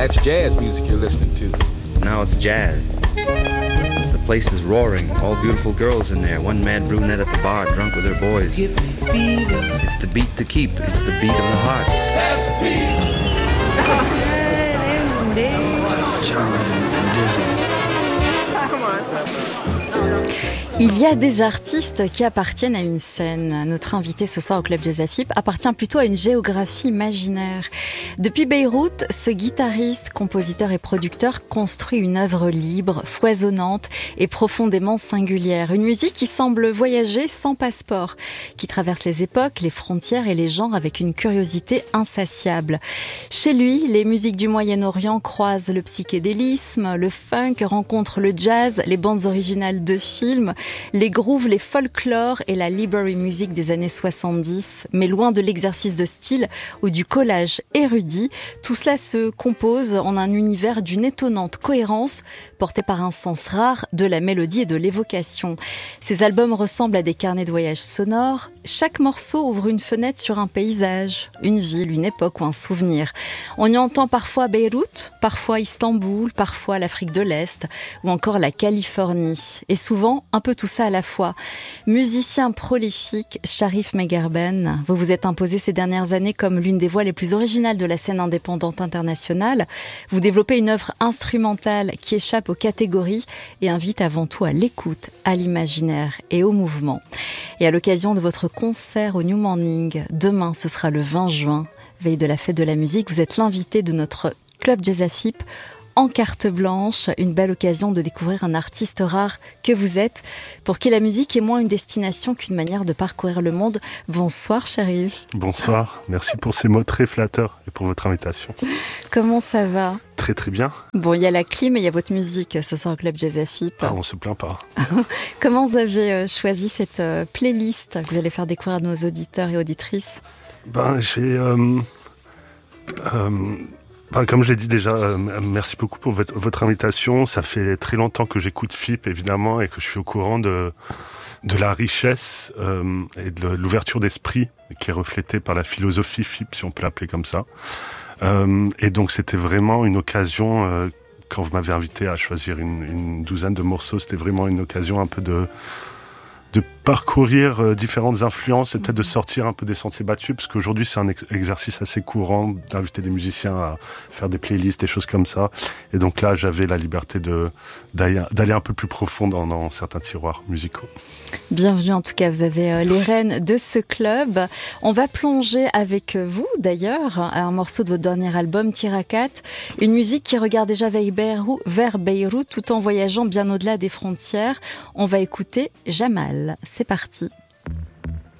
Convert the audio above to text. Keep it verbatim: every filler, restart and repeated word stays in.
that's jazz music you're listening to. Now it's jazz. The place is roaring, all beautiful girls in there, one mad brunette at the bar, drunk with her boys. Give me fever. It's the beat to keep, it's the beat of the heart. That's the beat. John and Dizzy. Il y a des artistes qui appartiennent à une scène. Notre invité ce soir au Club Jazz Afip appartient plutôt à une géographie imaginaire. Depuis Beyrouth, ce guitariste, compositeur et producteur construit une œuvre libre, foisonnante et profondément singulière. Une musique qui semble voyager sans passeport, qui traverse les époques, les frontières et les genres avec une curiosité insatiable. Chez lui, les musiques du Moyen-Orient croisent le psychédélisme, le funk rencontrent le jazz, les bandes originales de films, les grooves, les folklores et la library music des années soixante-dix. Mais loin de l'exercice de style ou du collage érudit, tout cela se compose en un univers d'une étonnante cohérence porté par un sens rare de la mélodie et de l'évocation. Ces albums ressemblent à des carnets de voyage sonores. Chaque morceau ouvre une fenêtre sur un paysage, une ville, une époque ou un souvenir. On y entend parfois Beyrouth, parfois Istanbul, parfois l'Afrique de l'Est ou encore la Californie. Et souvent, un peu tout ça à la fois. Musicien prolifique, Sharif Megherben, vous vous êtes imposé ces dernières années comme l'une des voix les plus originales de la scène indépendante internationale. Vous développez une œuvre instrumentale qui échappe aux catégories et invite avant tout à l'écoute, à l'imaginaire et au mouvement. Et à l'occasion de votre concert au New Morning, demain ce sera le vingt juin, veille de la fête de la musique, vous êtes l'invité de notre Club Jazz Afip en carte blanche, une belle occasion de découvrir un artiste rare que vous êtes, pour qui la musique est moins une destination qu'une manière de parcourir le monde. Bonsoir Sharif. Bonsoir, merci pour ces mots très flatteurs et pour votre invitation. Comment ça va ? Très très bien. Bon, il y a la clim et il y a votre musique ce soir au Club Jazz Afip. Ah, on se plaint pas. Comment vous avez choisi cette playlist que vous allez faire découvrir à nos auditeurs et auditrices ? Ben, j'ai... Euh, euh, ben, comme je l'ai dit déjà, euh, merci beaucoup pour votre, votre invitation. Ça fait très longtemps que j'écoute F I P, évidemment, et que je suis au courant de, de la richesse euh, et de l'ouverture d'esprit qui est reflétée par la philosophie F I P, si on peut l'appeler comme ça. Euh, et donc, c'était vraiment une occasion, euh, quand vous m'avez invité à choisir une, une douzaine de morceaux, c'était vraiment une occasion un peu de... de parcourir euh, différentes influences et peut-être de sortir un peu des sentiers battus, parce qu'aujourd'hui c'est un ex- exercice assez courant d'inviter des musiciens à faire des playlists, des choses comme ça. Et donc là, j'avais la liberté de, d'aller, d'aller un peu plus profond dans, dans certains tiroirs musicaux. Bienvenue en tout cas, vous avez euh, les rênes de ce club. On va plonger avec vous d'ailleurs à un morceau de votre dernier album, Tirakat, une musique qui regarde déjà vers Beyrouth, vers Beyrouth tout en voyageant bien au-delà des frontières. On va écouter Jamal. C'est parti.